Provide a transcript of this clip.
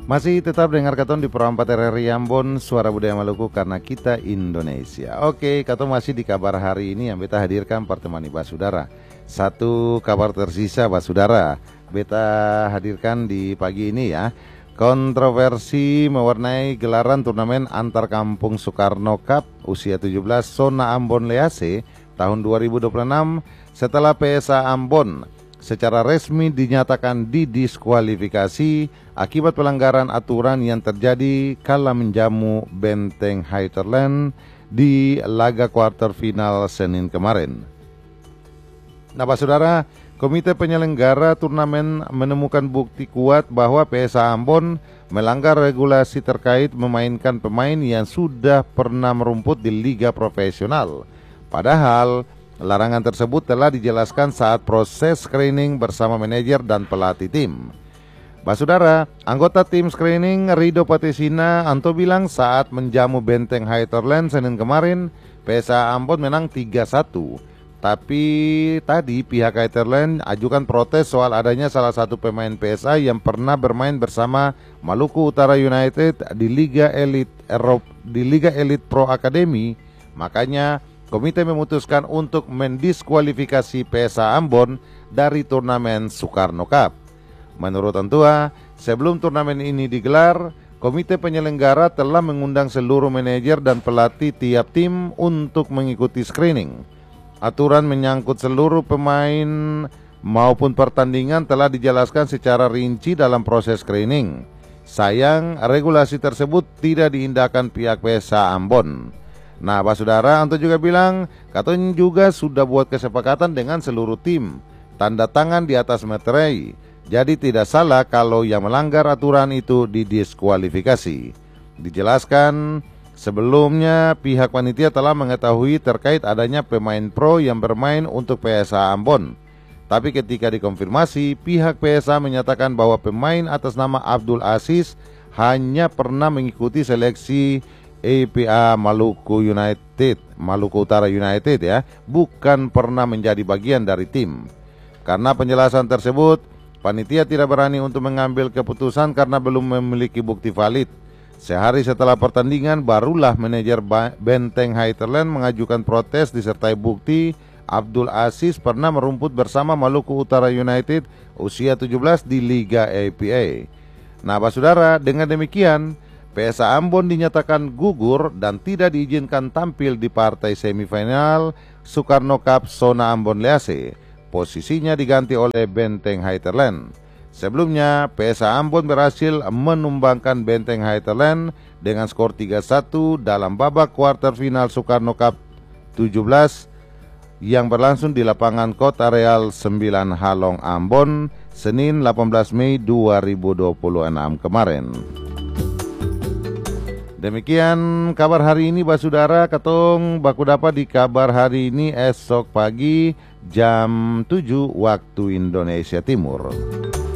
Masih tetap dengar Katon di Pro 4 RRI Ambon, Suara Budaya Maluku karena kita Indonesia. Oke, Katon masih di kabar hari ini yang beta hadirkan pertemani Basudara. Satu kabar tersisa Basudara, beta hadirkan di pagi ini ya. Kontroversi mewarnai gelaran turnamen antar kampung Soekarno Cup usia 17 Zona Ambon Lease tahun 2026 setelah PSA Ambon secara resmi dinyatakan didiskualifikasi akibat pelanggaran aturan yang terjadi kala menjamu Benteng Hinterland di laga kuarter final Senin kemarin. Nah, saudara, komite penyelenggara turnamen menemukan bukti kuat bahwa PSA Ambon melanggar regulasi terkait memainkan pemain yang sudah pernah merumput di liga profesional. Padahal larangan tersebut telah dijelaskan saat proses screening bersama manajer dan pelatih tim. Saudara, anggota tim screening Rido Patesina Anto bilang saat menjamu Benteng Hinterland Senin kemarin, PSA Ambon menang 3-1. Tapi tadi pihak Hinterland ajukan protes soal adanya salah satu pemain PSA yang pernah bermain bersama Maluku Utara United di Liga Elite Pro Academy. Makanya komite memutuskan untuk mendiskualifikasi PSA Ambon dari turnamen Soekarno Cup. Menurut Antua, sebelum turnamen ini digelar, komite penyelenggara telah mengundang seluruh manajer dan pelatih tiap tim untuk mengikuti screening. Aturan menyangkut seluruh pemain maupun pertandingan telah dijelaskan secara rinci dalam proses screening. Sayang, regulasi tersebut tidak diindahkan pihak PSA Ambon. Nah, saudara, Anto juga bilang, Katon juga sudah buat kesepakatan dengan seluruh tim, tanda tangan di atas materai. Jadi tidak salah kalau yang melanggar aturan itu didiskualifikasi. Dijelaskan, sebelumnya pihak panitia telah mengetahui terkait adanya pemain pro yang bermain untuk PSA Ambon. Tapi ketika dikonfirmasi, pihak PSA menyatakan bahwa pemain atas nama Abdul Aziz hanya pernah mengikuti seleksi APA Maluku Utara United ya, bukan pernah menjadi bagian dari tim. Karena penjelasan tersebut, panitia tidak berani untuk mengambil keputusan karena belum memiliki bukti valid. Sehari setelah pertandingan, barulah manajer Benteng Hinterland mengajukan protes disertai bukti Abdul Aziz pernah merumput bersama Maluku Utara United usia 17 di Liga APA. Nah, saudara, dengan demikian PSA Ambon dinyatakan gugur dan tidak diizinkan tampil di partai semifinal Soekarno Cup Zona Ambon Lease. Posisinya diganti oleh Benteng Hinterland. Sebelumnya, PSA Ambon berhasil menumbangkan Benteng Hinterland dengan skor 3-1 dalam babak kuarter final Soekarno Cup 17 yang berlangsung di lapangan Kota Real 9 Halong Ambon, Senin 18 Mei 2026 kemarin. Demikian kabar hari ini Basudara, Katong baku dapat di kabar hari ini esok pagi jam 7 waktu Indonesia Timur.